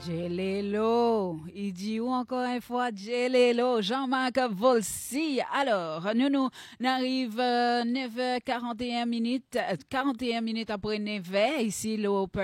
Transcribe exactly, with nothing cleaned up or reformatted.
Jelelo, il dit ou encore une fois Jelelo, Jean-Marc Volsi. Alors, nous nous arrivons euh, neuf heures quarante et un minutes, quarante et un minutes après neuf heures, ici le